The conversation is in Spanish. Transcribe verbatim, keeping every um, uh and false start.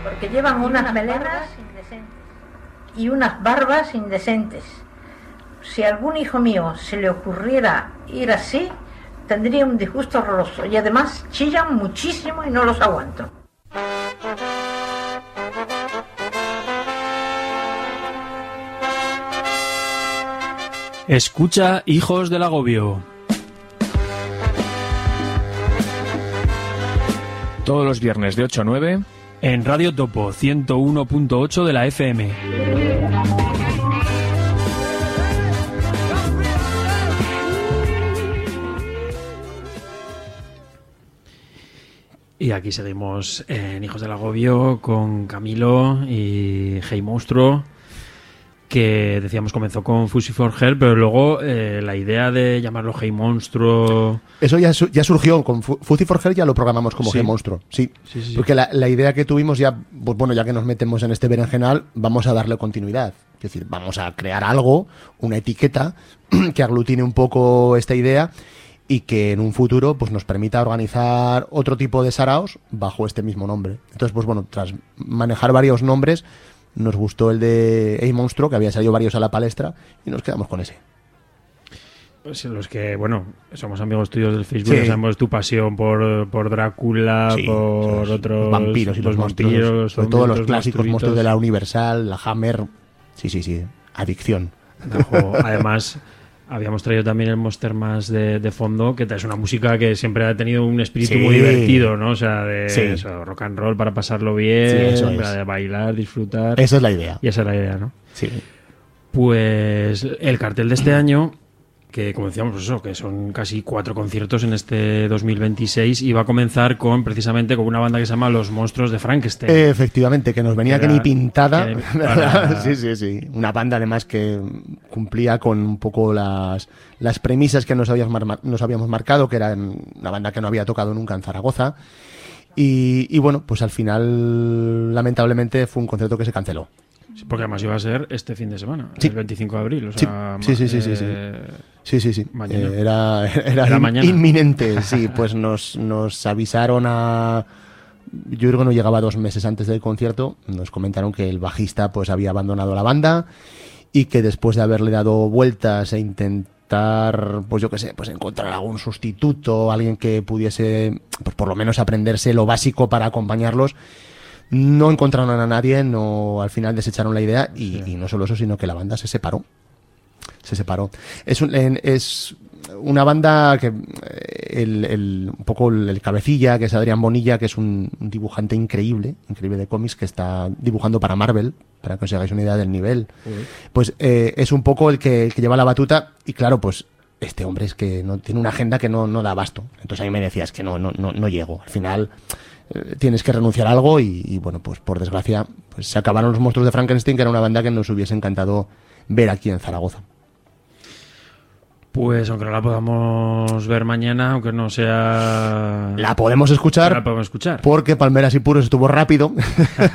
Porque llevan unas melenas y unas barbas indecentes. Si a algún hijo mío se le ocurriera ir así, tendría un disgusto horroroso. Y además chillan muchísimo y no los aguanto. Escucha Hijos del Agobio. Todos los viernes de ocho a nueve en Radio Topo ciento uno punto ocho de la F M. Y aquí seguimos en Hijos del Agobio con Camilo y Hey Monstruo, que decíamos comenzó con Fuzzy for Her, pero luego eh, la idea de llamarlo Hey Monstruo... Eso ya, ya surgió, con Fuzzy for Her ya lo programamos como ¿Sí? Hey Monstruo, sí, sí, sí, sí. Porque la, la idea que tuvimos ya, pues bueno, ya que nos metemos en este berenjenal, vamos a darle continuidad, es decir, vamos a crear algo, una etiqueta que aglutine un poco esta idea y que en un futuro pues nos permita organizar otro tipo de saraos bajo este mismo nombre. Entonces, pues bueno, tras manejar varios nombres, nos gustó el de Hey Monstruo, que había salido varios a la palestra, y nos quedamos con ese. Pues los que, bueno, somos amigos tuyos del Facebook, sí. Sabemos tu pasión por, por Drácula, sí, por otros vampiros y los, los monstruos, vampiros, sobre todo los clásicos monstruos de la Universal, la Hammer. Sí, sí, sí, adicción. Ojo, además, habíamos traído también el Monster Mash de, de fondo, que es una música que siempre ha tenido un espíritu sí. muy divertido, ¿no? O sea, de sí. eso, rock and roll para pasarlo bien, sí, eso es. De bailar, disfrutar. Esa es la idea. Y esa es la idea, ¿no? Sí. Pues el cartel de este año, que como decíamos, pues eso, que son casi cuatro conciertos en este dos mil veintiséis, y va a comenzar con precisamente con una banda que se llama Los Monstruos de Frankenstein. Efectivamente, que nos venía que, era, que ni pintada. Que para... sí, sí, sí. Una banda además que cumplía con un poco las, las premisas que nos habíamos, mar- nos habíamos marcado, que era una banda que no había tocado nunca en Zaragoza. Y, y bueno, pues al final, lamentablemente, fue un concierto que se canceló. Porque además iba a ser este fin de semana, sí. el veinticinco de abril. O sea, sí, sí, sí, sí, eh, sí, sí, sí, sí. Mañana. Eh, era era, era in, mañana. inminente, sí. Pues nos, nos avisaron a... Yo creo que no llegaba dos meses antes del concierto. Nos comentaron que el bajista pues había abandonado la banda y que después de haberle dado vueltas e intentar, pues yo qué sé, pues encontrar algún sustituto, alguien que pudiese, pues por lo menos aprenderse lo básico para acompañarlos, no encontraron a nadie, no, al final desecharon la idea y, sí. y no solo eso, sino que la banda se separó. Se separó. Es, un, es una banda que el, el, un poco el, el cabecilla, que es Adrián Bonilla, que es un, un dibujante increíble, increíble de cómics, que está dibujando para Marvel, para que os hagáis una idea del nivel. Uh-huh. Pues eh, es un poco el que, el que lleva la batuta y claro, pues este hombre es que no tiene una agenda que no, no da abasto. Entonces a mí me decías que no, no, no, no llego. Al final... tienes que renunciar a algo y, y bueno, pues por desgracia pues se acabaron Los Monstruos de Frankenstein, que era una banda que nos hubiese encantado ver aquí en Zaragoza. Pues aunque no la podamos ver mañana, aunque no sea... La podemos escuchar, la podemos escuchar. Porque Palmeras y Puros estuvo rápido